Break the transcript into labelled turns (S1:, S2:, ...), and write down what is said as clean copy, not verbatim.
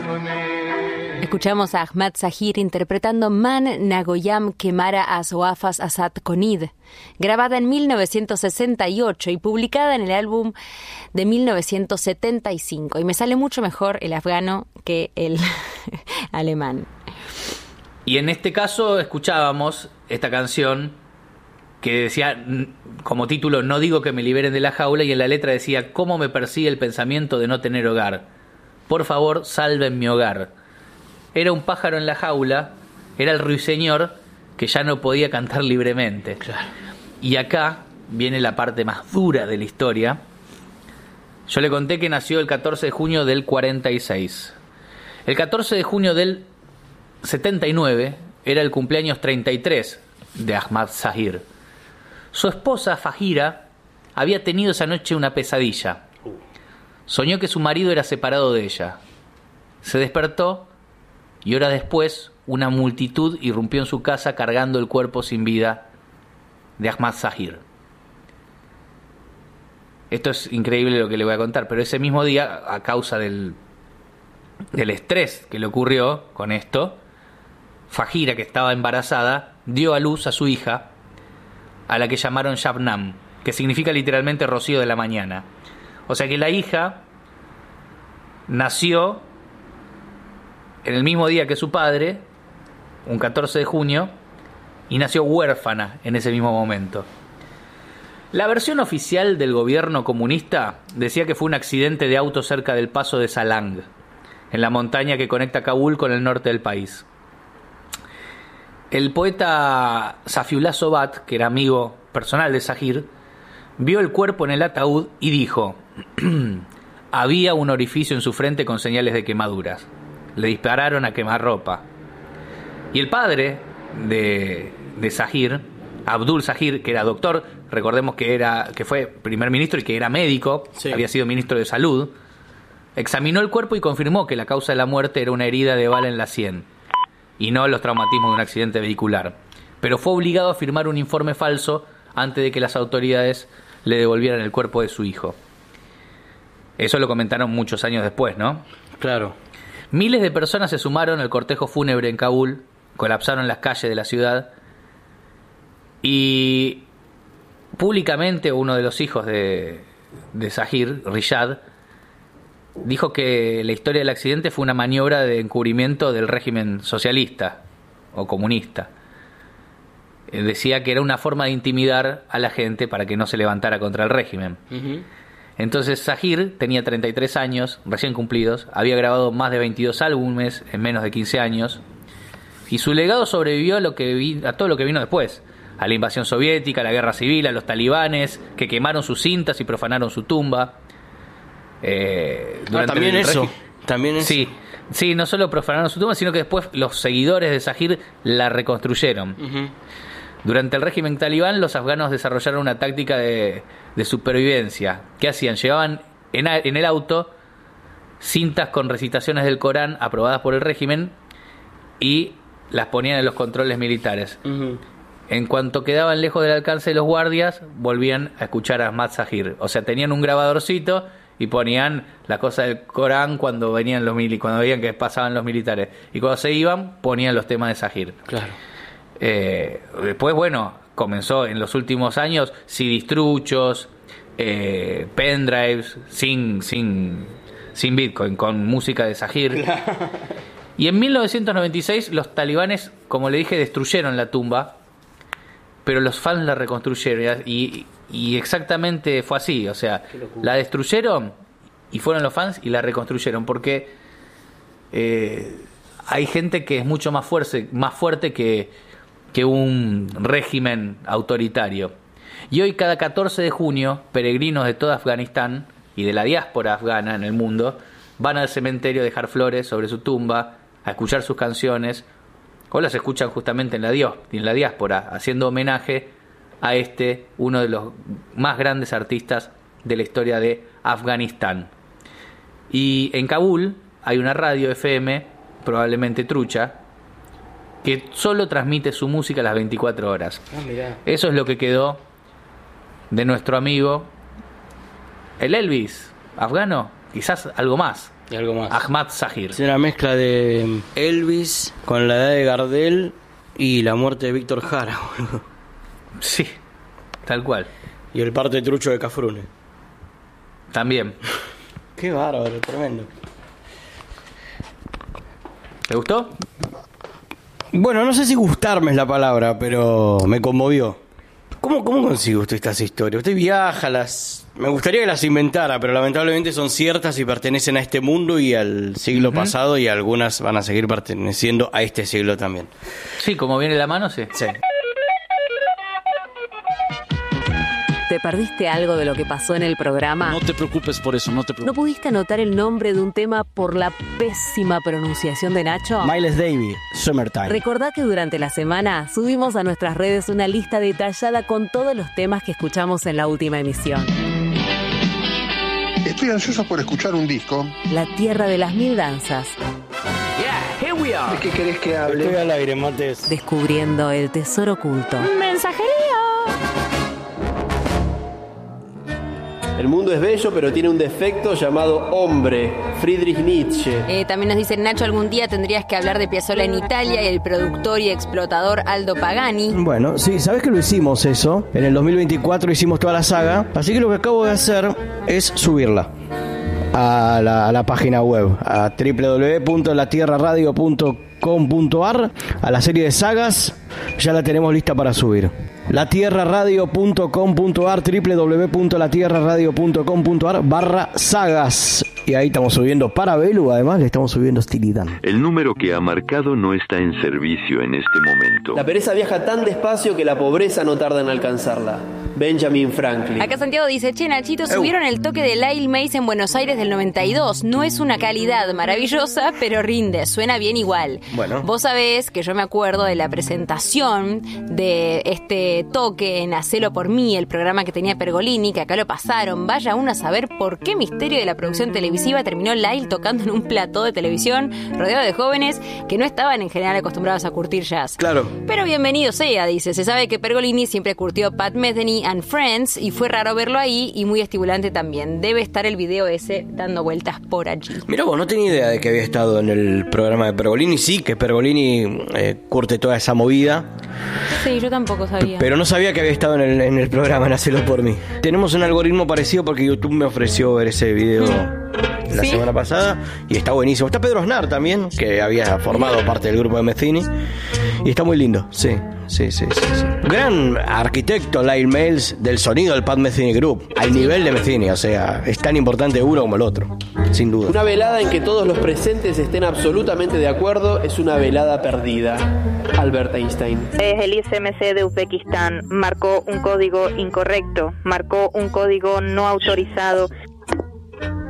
S1: Escuchamos a Ahmad Zahir interpretando Man Nagoyam Kemara As Wafas Asat Konid, grabada en 1968 y publicada en el álbum de 1975. Y me sale mucho mejor el afgano que el alemán.
S2: Y en este caso escuchábamos esta canción que decía como título "No digo que me liberen de la jaula", y en la letra decía: "¿Cómo me persigue el pensamiento de no tener hogar? Por favor, salven mi hogar". Era un pájaro en la jaula, era el ruiseñor que ya no podía cantar libremente.
S3: Claro.
S2: Y acá viene la parte más dura de la historia. Yo le conté que nació el 14 de junio del 46. El 14 de junio del 79 era el cumpleaños 33 de Ahmad Zahir. Su esposa Fajira había tenido esa noche una pesadilla. Soñó que su marido era separado de ella. Se despertó y horas después una multitud irrumpió en su casa cargando el cuerpo sin vida de Ahmad Zahir. Esto es increíble lo que le voy a contar, pero ese mismo día, a causa del estrés que le ocurrió con esto, Fajira, que estaba embarazada, dio a luz a su hija, a la que llamaron Shabnam, que significa literalmente rocío de la mañana. O sea que la hija nació en el mismo día que su padre, un 14 de junio, y nació huérfana en ese mismo momento. La versión oficial del gobierno comunista decía que fue un accidente de auto cerca del paso de Salang, en la montaña que conecta Kabul con el norte del país. El poeta Safiullah Sobat, que era amigo personal de Zahir, vio el cuerpo en el ataúd y dijo: había un orificio en su frente con señales de quemaduras. Le dispararon a quemarropa. Y el padre de Zahir, Abdul Zahir, que era doctor, recordemos que fue primer ministro y que era médico, sí, había sido ministro de salud, examinó el cuerpo y confirmó que la causa de la muerte era una herida de bala en la sien y no los traumatismos de un accidente vehicular. Pero fue obligado a firmar un informe falso antes de que las autoridades le devolvieran el cuerpo de su hijo. Eso lo comentaron muchos años después, ¿no?
S3: Claro.
S2: Miles de personas se sumaron al cortejo fúnebre en Kabul, colapsaron las calles de la ciudad y públicamente uno de los hijos de Zahir, Riyad, dijo que la historia del accidente fue una maniobra de encubrimiento del régimen socialista o comunista. Decía que era una forma de intimidar a la gente para que no se levantara contra el régimen. Uh-huh. Entonces Zahir tenía 33 años, recién cumplidos, había grabado más de 22 álbumes en menos de 15 años, y su legado sobrevivió a todo lo que vino después, a la invasión soviética, a la guerra civil, a los talibanes que quemaron sus cintas y profanaron su tumba.
S3: También eso.
S2: Sí, no solo profanaron su tumba, sino que después los seguidores de Zahir la reconstruyeron. Uh-huh. Durante el régimen talibán, los afganos desarrollaron una táctica de supervivencia. ¿Qué hacían? Llevaban en el auto cintas con recitaciones del Corán aprobadas por el régimen y las ponían en los controles militares. Uh-huh. En cuanto quedaban lejos del alcance de los guardias, volvían a escuchar a Ahmad Zahir. O sea, tenían un grabadorcito y ponían las cosas del Corán cuando veían que pasaban los militares. Y cuando se iban, ponían los temas de Zahir.
S3: Claro.
S2: Después, bueno, comenzó en los últimos años CDs truchos, pendrives sin Bitcoin, con música de Zahir. Y en 1996 los talibanes, como le dije, destruyeron la tumba, pero los fans la reconstruyeron y exactamente fue así. O sea, la destruyeron y fueron los fans y la reconstruyeron, porque hay gente que es mucho más fuerte que un régimen autoritario. Y hoy, cada 14 de junio, peregrinos de toda Afganistán y de la diáspora afgana en el mundo van al cementerio a dejar flores sobre su tumba, a escuchar sus canciones, o las escuchan justamente en la diáspora, haciendo homenaje a uno de los más grandes artistas de la historia de Afganistán. Y en Kabul hay una radio FM, probablemente trucha, que solo transmite su música a las 24 horas. Eso es lo que quedó de nuestro amigo el Elvis afgano, quizás algo más.
S3: Y algo más.
S2: Ahmad Zahir.
S3: Es una mezcla de Elvis con la edad de Gardel y la muerte de Víctor Jara, boludo.
S2: Sí, tal cual.
S3: Y el parte trucho de Cafrune.
S2: También.
S3: Qué bárbaro, tremendo.
S2: ¿Te gustó?
S3: Bueno, no sé si gustarme es la palabra, pero me conmovió. ¿Cómo consigue usted estas historias? Usted viaja, me gustaría que las inventara, pero lamentablemente son ciertas y pertenecen a este mundo y al siglo pasado, y algunas van a seguir perteneciendo a este siglo también.
S2: Sí, como viene la mano, sí.
S3: Sí.
S1: ¿Te perdiste algo de lo que pasó en el programa?
S4: No te preocupes por eso, no te
S1: ¿No
S4: preocupes.
S1: pudiste anotar el nombre de un tema por la pésima pronunciación de Nacho?
S3: Miles Davis, Summertime.
S1: Recordá que durante la semana subimos a nuestras redes una lista detallada con todos los temas que escuchamos en la última emisión.
S5: Estoy ansioso por escuchar un disco.
S1: La tierra de las mil danzas.
S5: ¿De qué querés que hable?
S3: Estoy al aire, Mates.
S1: Descubriendo el tesoro oculto. ¡Mensajería!
S6: El mundo es bello, pero tiene un defecto llamado hombre, Friedrich Nietzsche.
S1: También nos dice Nacho, algún día tendrías que hablar de Piazzolla en Italia y el productor y explotador Aldo Pagani.
S3: Bueno, sí, sabes que lo hicimos eso. En el 2024 hicimos toda la saga. Así que lo que acabo de hacer es subirla a la página web, a www.latierraradio.com.ar, a la serie de sagas. Ya la tenemos lista para subir. latierraradio.com.ar, www.latierraradio.com.ar/sagas. Y ahí estamos subiendo para Belu, además le estamos subiendo Stilidán.
S7: El número que ha marcado no está en servicio en este momento.
S6: La pereza viaja tan despacio que la pobreza no tarda en alcanzarla. Benjamin Franklin.
S1: Acá Santiago dice, che, Nachito, subieron el toque de Lyle Mays en Buenos Aires del 92. No es una calidad maravillosa, pero rinde, suena bien igual.
S3: Bueno.
S1: Vos sabés que yo me acuerdo de la presentación de este toque en Hacelo por mí, el programa que tenía Pergolini, que acá lo pasaron. Vaya uno a saber por qué misterio de la producción televisiva terminó Lyle tocando en un plató de televisión rodeado de jóvenes que no estaban en general acostumbrados a curtir jazz.
S3: Claro.
S1: Pero bienvenido sea, dice. Se sabe que Pergolini siempre curtió Pat Metheny and Friends y fue raro verlo ahí y muy estimulante también. Debe estar el video ese dando vueltas por allí.
S3: Mira vos, no tenía idea de que había estado en el programa de Pergolini. Sí, que Pergolini curte toda esa movida.
S1: Sí, yo tampoco sabía.
S3: Pero no sabía que había estado en el programa en Hacelo por mí. Tenemos un algoritmo parecido porque YouTube me ofreció ver ese video la semana pasada y está buenísimo. Está Pedro Aznar también, que había formado parte del grupo de Metheny, y está muy lindo, sí. Gran arquitecto Lyle Mays del sonido del Pat Metheny Group, al nivel de Metheny, o sea, es tan importante uno como el otro, sin duda.
S6: Una velada en que todos los presentes estén absolutamente de acuerdo es una velada perdida. Albert Einstein.
S8: El ICMC de Uzbekistán marcó un código incorrecto, marcó un código no autorizado.